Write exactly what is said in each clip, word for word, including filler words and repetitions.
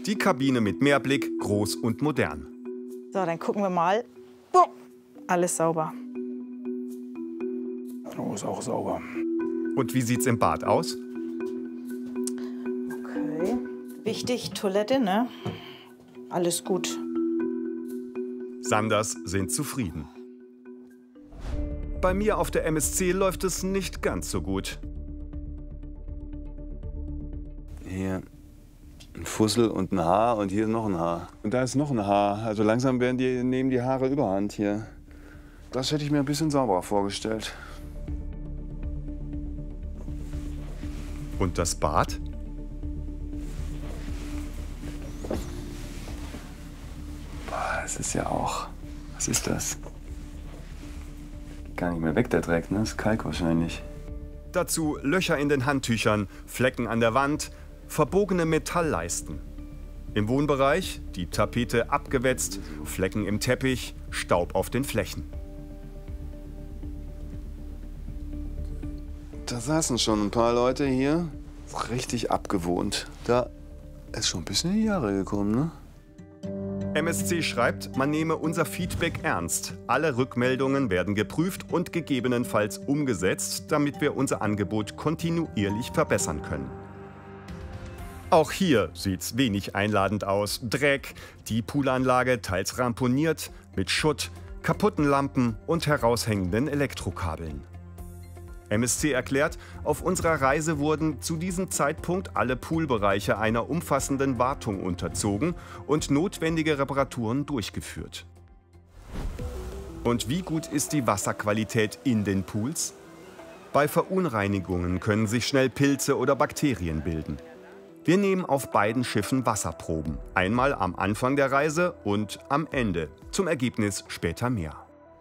Die Kabine mit Meerblick, groß und modern. So, dann gucken wir mal. Boah, alles sauber. Oh, ist auch sauber. Und wie sieht's im Bad aus? Okay. Wichtig, Toilette, ne? Alles gut. Sanders sind zufrieden. Bei mir auf der M S C läuft es nicht ganz so gut. Hier ein Fussel und ein Haar und hier noch ein Haar. Und da ist noch ein Haar. Also langsam werden die, nehmen die Haare überhand hier. Das hätte ich mir ein bisschen sauberer vorgestellt. Und das Bad? Boah, das ist ja auch... Was ist das? Gar nicht mehr weg, der Dreck, ne? Das ist Kalk wahrscheinlich. Dazu Löcher in den Handtüchern, Flecken an der Wand, verbogene Metallleisten. Im Wohnbereich die Tapete abgewetzt, Flecken im Teppich, Staub auf den Flächen. Da saßen schon ein paar Leute hier. Richtig abgewohnt. Da ist schon ein bisschen in die Jahre gekommen, ne? M S C schreibt, man nehme unser Feedback ernst. Alle Rückmeldungen werden geprüft und gegebenenfalls umgesetzt, damit wir unser Angebot kontinuierlich verbessern können. Auch hier sieht's wenig einladend aus. Dreck, die Poolanlage teils ramponiert, mit Schutt, kaputten Lampen und heraushängenden Elektrokabeln. M S C erklärt, auf unserer Reise wurden zu diesem Zeitpunkt alle Poolbereiche einer umfassenden Wartung unterzogen und notwendige Reparaturen durchgeführt. Und wie gut ist die Wasserqualität in den Pools? Bei Verunreinigungen können sich schnell Pilze oder Bakterien bilden. Wir nehmen auf beiden Schiffen Wasserproben, einmal am Anfang der Reise und am Ende. Zum Ergebnis später mehr.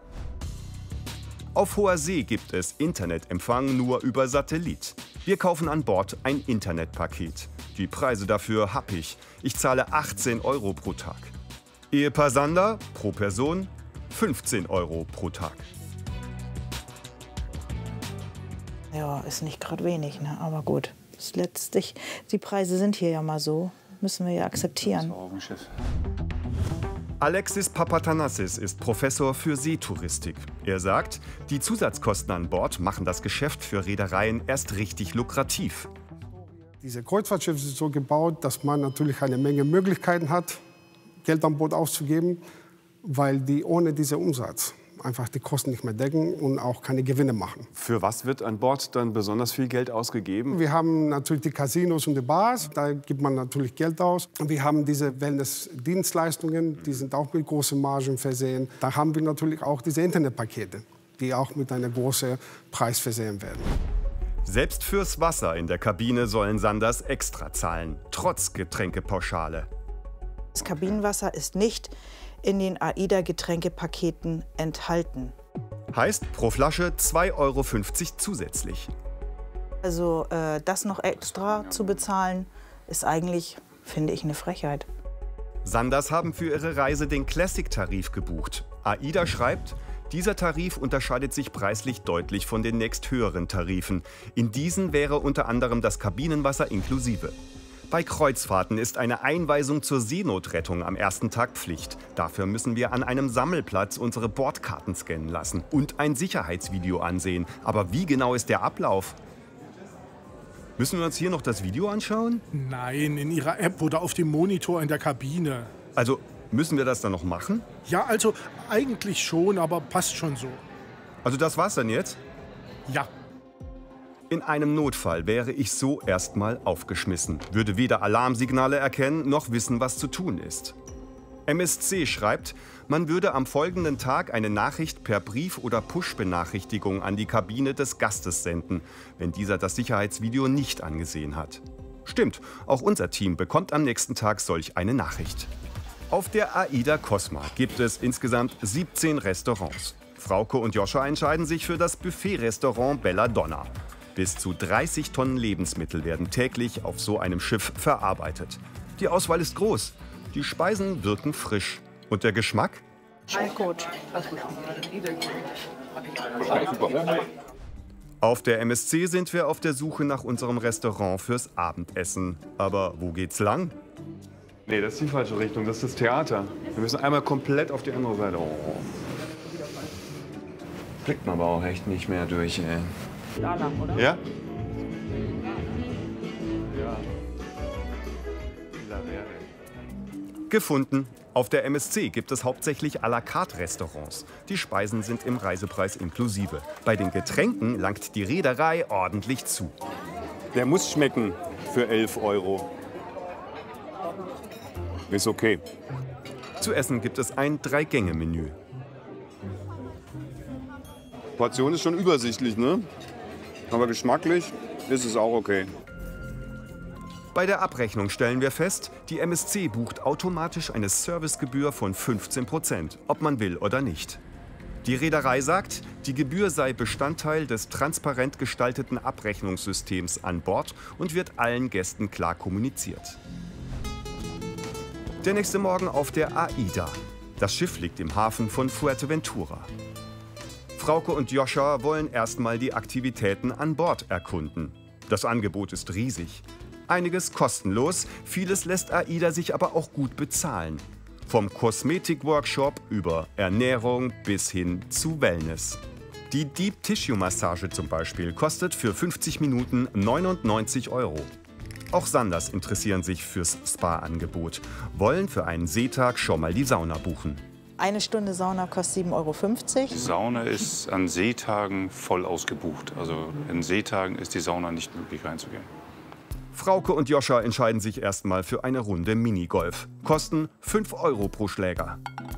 Auf hoher See gibt es Internetempfang nur über Satellit. Wir kaufen an Bord ein Internetpaket. Die Preise dafür happig. Ich zahle achtzehn Euro pro Tag. Ehepaar Sander pro Person fünfzehn Euro pro Tag. Ja, ist nicht gerade wenig, ne? Aber gut. Das letztlich, die Preise sind hier ja mal so. Müssen wir ja akzeptieren. Alexis Papatanassis ist Professor für Seetouristik. Er sagt, die Zusatzkosten an Bord machen das Geschäft für Reedereien erst richtig lukrativ. Diese Kreuzfahrtschiffe sind so gebaut, dass man natürlich eine Menge Möglichkeiten hat, Geld an Bord auszugeben, weil die ohne diesen Umsatz einfach die Kosten nicht mehr decken und auch keine Gewinne machen. Für was wird an Bord dann besonders viel Geld ausgegeben? Wir haben natürlich die Casinos und die Bars, da gibt man natürlich Geld aus. Und wir haben diese Wellness-Dienstleistungen, die sind auch mit großen Margen versehen. Da haben wir natürlich auch diese Internetpakete, die auch mit einem großen Preis versehen werden. Selbst fürs Wasser in der Kabine sollen Sanders extra zahlen, trotz Getränkepauschale. Das Kabinenwasser ist nicht in den AIDA-Getränkepaketen enthalten. Heißt pro Flasche zwei Euro fünfzig zusätzlich. Also äh, das noch extra zu bezahlen, ist eigentlich, finde ich, eine Frechheit. Sanders haben für ihre Reise den Classic-Tarif gebucht. AIDA schreibt, dieser Tarif unterscheidet sich preislich deutlich von den nächsthöheren Tarifen. In diesen wäre unter anderem das Kabinenwasser inklusive. Bei Kreuzfahrten ist eine Einweisung zur Seenotrettung am ersten Tag Pflicht. Dafür müssen wir an einem Sammelplatz unsere Bordkarten scannen lassen und ein Sicherheitsvideo ansehen. Aber wie genau ist der Ablauf? Müssen wir uns hier noch das Video anschauen? Nein, in Ihrer App oder auf dem Monitor in der Kabine. Also müssen wir das dann noch machen? Ja, also eigentlich schon, aber passt schon so. Also das war's dann jetzt? Ja. In einem Notfall wäre ich so erstmal aufgeschmissen, würde weder Alarmsignale erkennen noch wissen, was zu tun ist. M S C schreibt, man würde am folgenden Tag eine Nachricht per Brief- oder Push-Benachrichtigung an die Kabine des Gastes senden, wenn dieser das Sicherheitsvideo nicht angesehen hat. Stimmt, auch unser Team bekommt am nächsten Tag solch eine Nachricht. Auf der AIDA Cosma gibt es insgesamt siebzehn Restaurants. Frauke und Joscha entscheiden sich für das Buffet-Restaurant Belladonna. Bis zu dreißig Tonnen Lebensmittel werden täglich auf so einem Schiff verarbeitet. Die Auswahl ist groß. Die Speisen wirken frisch. Und der Geschmack? Schmeckt gut. Auf der M S C sind wir auf der Suche nach unserem Restaurant fürs Abendessen. Aber wo geht's lang? Nee, das ist die falsche Richtung. Das ist das Theater. Wir müssen einmal komplett auf die andere Seite. Oh. Blickt man aber auch echt nicht mehr durch, ey. Da lang, oder? Ja? Gefunden. Auf der M S C gibt es hauptsächlich à la carte Restaurants. Die Speisen sind im Reisepreis inklusive. Bei den Getränken langt die Reederei ordentlich zu. Der muss schmecken für elf Euro. Ist okay. Zu essen gibt es ein Drei-Gänge-Menü. Portion ist schon übersichtlich, ne? Aber geschmacklich ist es auch okay. Bei der Abrechnung stellen wir fest, die M S C bucht automatisch eine Servicegebühr von fünfzehn Prozent, ob man will oder nicht. Die Reederei sagt, die Gebühr sei Bestandteil des transparent gestalteten Abrechnungssystems an Bord und wird allen Gästen klar kommuniziert. Der nächste Morgen auf der AIDA. Das Schiff liegt im Hafen von Fuerteventura. Frauke und Joscha wollen erstmal die Aktivitäten an Bord erkunden. Das Angebot ist riesig. Einiges kostenlos, vieles lässt AIDA sich aber auch gut bezahlen. Vom Kosmetik-Workshop über Ernährung bis hin zu Wellness. Die Deep Tissue Massage zum Beispiel kostet für fünfzig Minuten neunundneunzig Euro. Auch Sanders interessieren sich fürs Spa-Angebot, wollen für einen Seetag schon mal die Sauna buchen. Eine Stunde Sauna kostet sieben Euro fünfzig. Die Sauna ist an Seetagen voll ausgebucht. Also in Seetagen ist die Sauna nicht möglich reinzugehen. Frauke und Joscha entscheiden sich erstmal für eine Runde Minigolf. Kosten fünf Euro pro Schläger.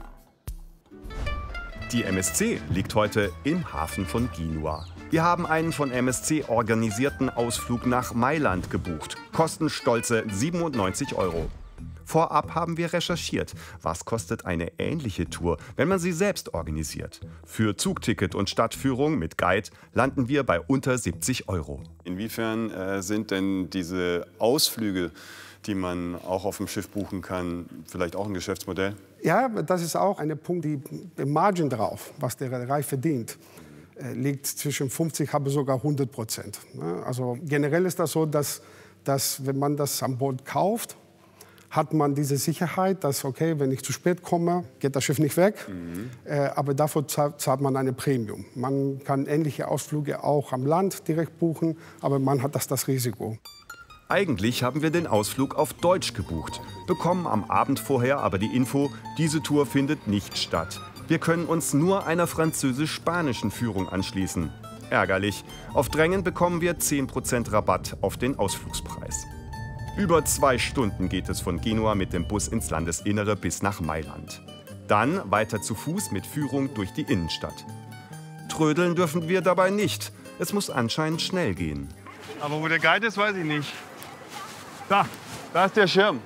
Die M S C liegt heute im Hafen von Genua. Wir haben einen von M S C organisierten Ausflug nach Mailand gebucht. Kosten stolze siebenundneunzig Euro. Vorab haben wir recherchiert, was kostet eine ähnliche Tour, wenn man sie selbst organisiert. Für Zugticket und Stadtführung mit Guide landen wir bei unter siebzig Euro. Inwiefern äh, sind denn diese Ausflüge, die man auch auf dem Schiff buchen kann, vielleicht auch ein Geschäftsmodell? Ja, das ist auch ein Punkt, die Margin drauf, was der Reederei verdient, äh, liegt zwischen fünfzig, aber sogar hundert Prozent. Also generell ist das so, dass, dass wenn man das an Bord kauft, hat man diese Sicherheit, dass, okay, wenn ich zu spät komme, geht das Schiff nicht weg. Mhm. Äh, aber dafür zahlt, zahlt man eine Premium. Man kann ähnliche Ausflüge auch am Land direkt buchen, aber man hat das, das Risiko. Eigentlich haben wir den Ausflug auf Deutsch gebucht, bekommen am Abend vorher aber die Info, diese Tour findet nicht statt. Wir können uns nur einer französisch-spanischen Führung anschließen. Ärgerlich. Auf Drängen bekommen wir zehn Prozent Rabatt auf den Ausflugspreis. Über zwei Stunden geht es von Genua mit dem Bus ins Landesinnere bis nach Mailand. Dann weiter zu Fuß mit Führung durch die Innenstadt. Trödeln dürfen wir dabei nicht. Es muss anscheinend schnell gehen. Aber wo der Guide ist, weiß ich nicht. Da, da ist der Schirm.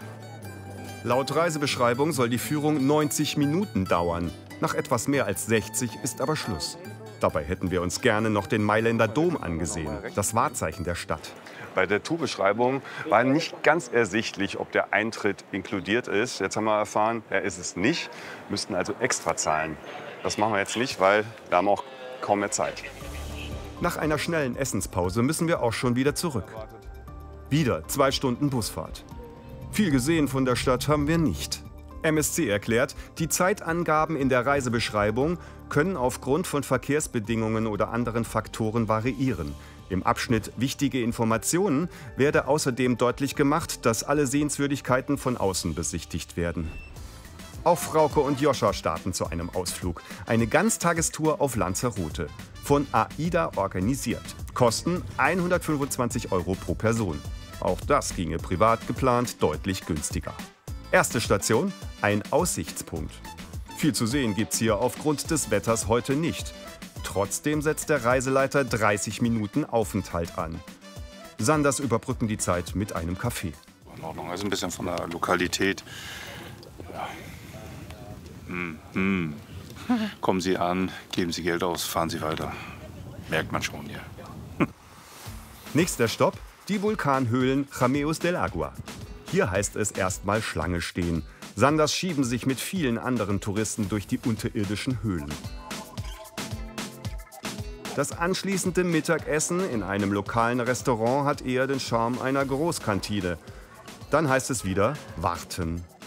Laut Reisebeschreibung soll die Führung neunzig Minuten dauern. Nach etwas mehr als sechzig ist aber Schluss. Dabei hätten wir uns gerne noch den Mailänder Dom angesehen, das Wahrzeichen der Stadt. Bei der Tourbeschreibung war nicht ganz ersichtlich, ob der Eintritt inkludiert ist. Jetzt haben wir erfahren, er ist es nicht. Müssten also extra zahlen. Das machen wir jetzt nicht, weil wir haben auch kaum mehr Zeit. Nach einer schnellen Essenspause müssen wir auch schon wieder zurück. Wieder zwei Stunden Busfahrt. Viel gesehen von der Stadt haben wir nicht. M S C erklärt, die Zeitangaben in der Reisebeschreibung können aufgrund von Verkehrsbedingungen oder anderen Faktoren variieren. Im Abschnitt Wichtige Informationen werde außerdem deutlich gemacht, dass alle Sehenswürdigkeiten von außen besichtigt werden. Auch Frauke und Joscha starten zu einem Ausflug. Eine Ganztagestour auf Lanzarote. Von AIDA organisiert. Kosten hundertfünfundzwanzig Euro pro Person. Auch das ginge privat geplant deutlich günstiger. Erste Station, ein Aussichtspunkt. Viel zu sehen gibt's hier aufgrund des Wetters heute nicht. Trotzdem setzt der Reiseleiter dreißig Minuten Aufenthalt an. Sanders überbrücken die Zeit mit einem Kaffee. In Ordnung, also ein bisschen von der Lokalität. Ja. Hm, hm. Kommen Sie an, geben Sie Geld aus, fahren Sie weiter. Merkt man schon hier. Hm. Nächster Stopp, die Vulkanhöhlen Jameos del Agua. Hier heißt es erstmal Schlange stehen. Sanders schieben sich mit vielen anderen Touristen durch die unterirdischen Höhlen. Das anschließende Mittagessen in einem lokalen Restaurant hat eher den Charme einer Großkantine. dann heißt es wieder warten.